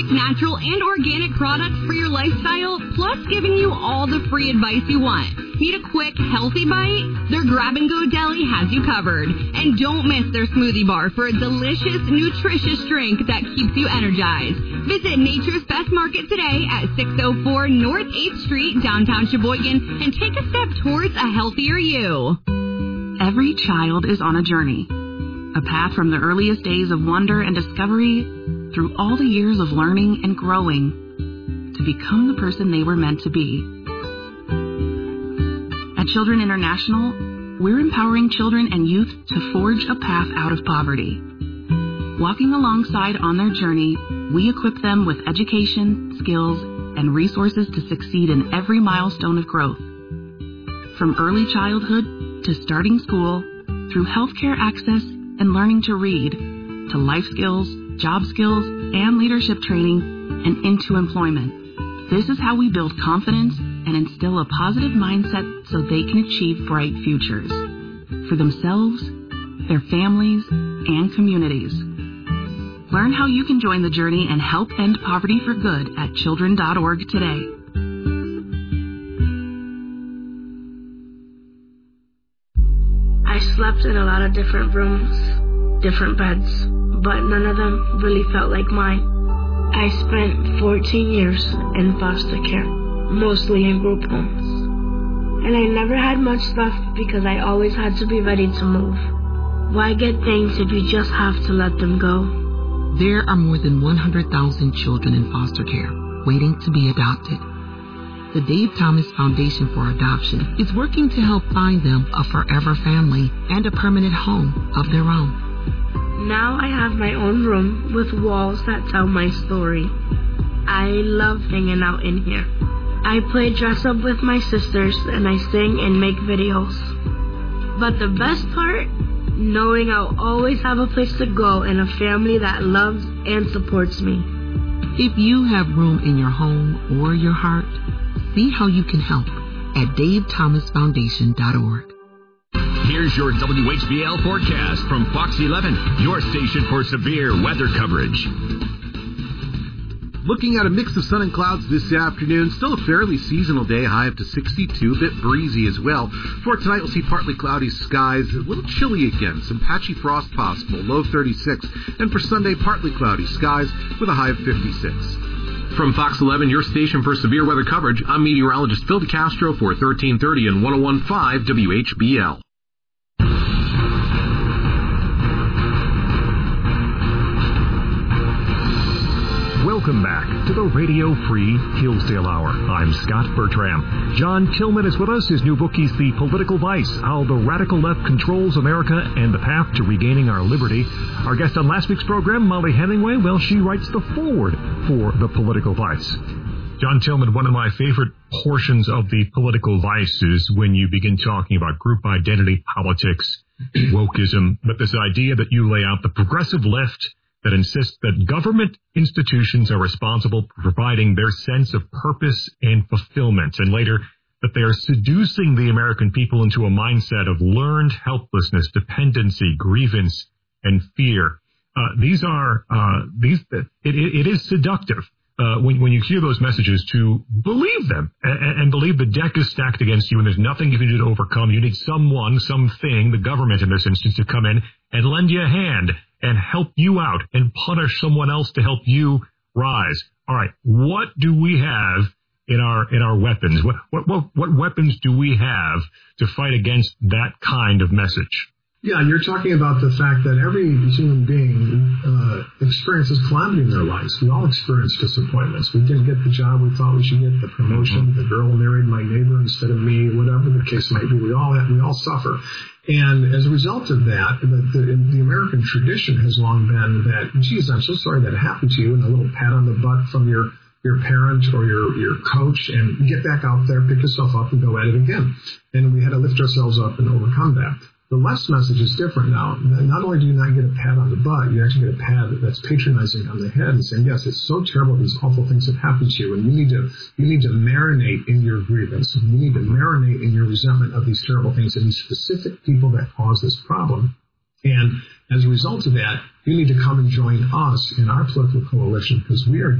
Natural and organic products for your lifestyle, plus giving you all the free advice you want. Need a quick, healthy bite? Their Grab-and-Go Deli has you covered. And don't miss their smoothie bar for a delicious, nutritious drink that keeps you energized. Visit Nature's Best Market today at 604 North 8th Street, downtown Sheboygan, and take a step towards a healthier you. Every child is on a journey. A path from the earliest days of wonder and discovery through all the years of learning and growing to become the person they were meant to be. At Children International, we're empowering children and youth to forge a path out of poverty. Walking alongside on their journey, we equip them with education, skills, and resources to succeed in every milestone of growth. From early childhood to starting school, through healthcare access and learning to read, to life skills, job skills, and leadership training, and into employment. This is how we build confidence and instill a positive mindset so they can achieve bright futures for themselves, their families, and communities. Learn how you can join the journey and help end poverty for good at children.org today. I slept in a lot of different rooms, different beds, but none of them really felt like mine. I spent 14 years in foster care, mostly in group homes. And I never had much stuff because I always had to be ready to move. Why get things if you just have to let them go? There are more than 100,000 children in foster care waiting to be adopted. The Dave Thomas Foundation for Adoption is working to help find them a forever family and a permanent home of their own. Now I have my own room with walls that tell my story. I love hanging out in here. I play dress up with my sisters and I sing and make videos. But the best part? Knowing I'll always have a place to go and a family that loves and supports me. If you have room in your home or your heart, see how you can help at davethomasfoundation.org. Here's your WHBL forecast from Fox 11, your station for severe weather coverage. Looking at a mix of sun and clouds this afternoon, still a fairly seasonal day, high up to 62, a bit breezy as well. For tonight, we'll see partly cloudy skies, a little chilly again, some patchy frost possible, low 36. And for Sunday, partly cloudy skies with a high of 56. From Fox 11, your station for severe weather coverage, I'm meteorologist Phil DeCastro for 1330 and 101.5 WHBL. Welcome back to the Radio Free Hillsdale Hour. I'm Scott Bertram. John Tillman is with us. His new book is The Political Vice, How the Radical Left Controls America and the Path to Regaining Our Liberty. Our guest on last week's program, Molly Hemingway, well, she writes the foreword for The Political Vice. John Tillman, one of my favorite portions of The Political Vice is when you begin talking about group identity politics, wokeism, but this idea that you lay out, the progressive left that insists that government institutions are responsible for providing their sense of purpose and fulfillment, and later that they are seducing the American people into a mindset of learned helplessness, dependency, grievance, and fear. It is seductive when you hear those messages to believe them and believe the deck is stacked against you and there's nothing you can do to overcome. You need someone, something, the government in this instance, to come in and lend you a hand and help you out and punish someone else to help you rise. All right, what do we have in our weapons? What weapons do we have to fight against that kind of message? Yeah, you're talking about the fact that every human being experiences calamity in their lives. We all experience disappointments. We didn't get the job we thought we should get, the promotion, the girl married my neighbor instead of me, whatever the case might be. We all suffer. And as a result of that, the American tradition has long been that, geez, I'm so sorry that happened to you, and a little pat on the butt from your parent or your coach, and get back out there, pick yourself up, and go at it again. And we had to lift ourselves up and overcome that. The left's message is different now. Not only do you not get a pat on the butt, you actually get a pat that's patronizing on the head and saying, yes, it's so terrible, these awful things have happened to you, and you need to marinate in your grievance. You need to marinate in your resentment of these terrible things and these specific people that cause this problem. And as a result of that, you need to come and join us in our political coalition, because we are